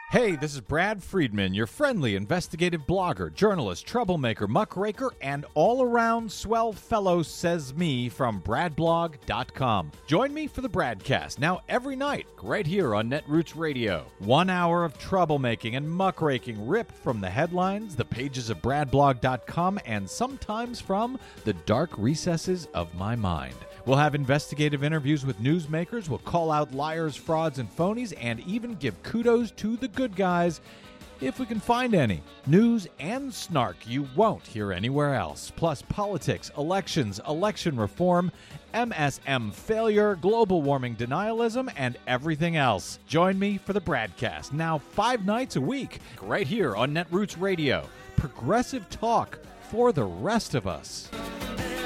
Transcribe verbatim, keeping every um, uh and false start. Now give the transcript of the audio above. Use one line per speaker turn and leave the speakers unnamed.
Hey, this is Brad Friedman, your friendly investigative blogger, journalist, troublemaker, muckraker, and all-around swell fellow, says me, from brad blog dot com. Join me for the Bradcast, now every night, right here on Netroots Radio. One hour of troublemaking and muckraking ripped from the headlines, the pages of brad blog dot com, and sometimes from the dark recesses of my mind. We'll have investigative interviews with newsmakers, we'll call out liars, frauds, and phonies, and even give kudos to the good guys, if we can find any. News and snark you won't hear anywhere else. Plus politics, elections, election reform, M S M failure, global warming denialism, and everything else. Join me for the Bradcast, now five nights a week, right here on Netroots Radio. Progressive talk for the rest of us.